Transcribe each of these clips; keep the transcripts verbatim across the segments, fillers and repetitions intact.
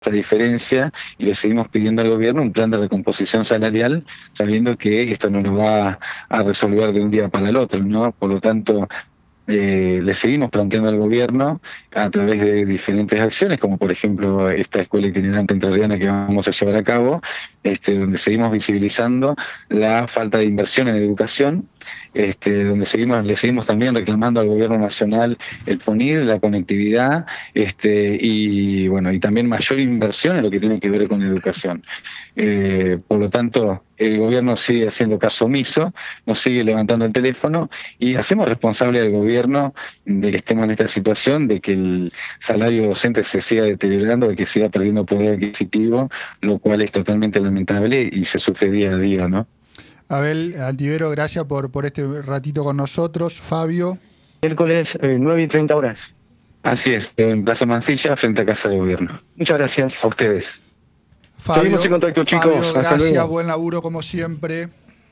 esta diferencia y le seguimos pidiendo al gobierno un plan de recomposición salarial, sabiendo que esto no lo va a resolver de un día para el otro, ¿no? Por lo tanto, Eh, le seguimos planteando al gobierno a través de diferentes acciones, como por ejemplo esta escuela itinerante entrerriana que vamos a llevar a cabo, este, donde seguimos visibilizando la falta de inversión en educación, este, donde seguimos, le seguimos también reclamando al gobierno nacional el PONIR, la conectividad, este, y bueno, y también mayor inversión en lo que tiene que ver con educación. Eh, por lo tanto, el gobierno sigue haciendo caso omiso, nos sigue levantando el teléfono y hacemos responsable al gobierno de que estemos en esta situación, de que el salario docente se siga deteriorando, de que siga perdiendo poder adquisitivo, lo cual es totalmente lamentable y se sufre día a día, ¿no? Abel Antivero, gracias por, por este ratito con nosotros. Fabio. Miércoles eh, nueve y treinta horas. Así es, en Plaza Mansilla, frente a Casa de Gobierno. Muchas gracias. A ustedes. Fabio, Seguimos en contacto, chicos. Fabio, Hasta gracias, luego. buen laburo como siempre.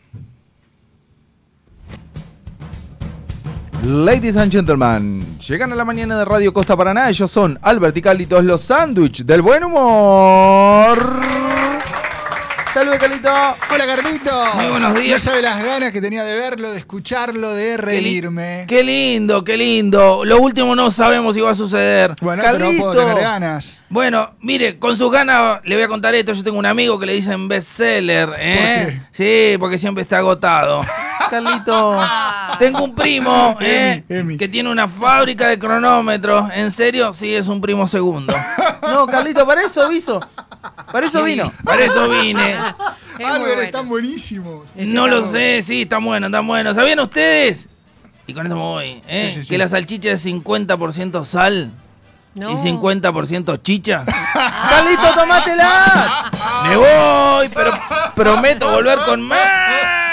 Ladies and gentlemen, llegan a la mañana de Radio Costa Paraná. Ellos son Albert y Carlitos, los sándwich del buen humor. Saludos, Carlito. Hola, Carlito. Muy buenos días. No sabe las ganas que tenía de verlo, de escucharlo, de reírme. Qué lindo, qué lindo. Lo último no sabemos si va a suceder. Bueno, Carlito. pero no puedo tener ganas. Bueno, mire, con sus ganas le voy a contar esto. Yo tengo un amigo que le dicen bestseller, ¿eh? ¿Por qué? Sí, porque siempre está agotado. Carlito, tengo un primo, ¿eh? Emi, Emi. Que tiene una fábrica de cronómetros. ¿En serio? Sí, es un primo segundo. No, Carlito, para eso viso. Para eso vino. Para eso vine. Albert, están buenísimos. No lo sé, sí, están buenos, están buenos. ¿Sabían ustedes? Y con esto me voy, ¿eh? Sí, sí, sí. Que la salchicha es cincuenta por ciento sal. No. Y cincuenta por ciento chicha. ¡Carlito, tomátela! Me voy, pero prometo volver con más.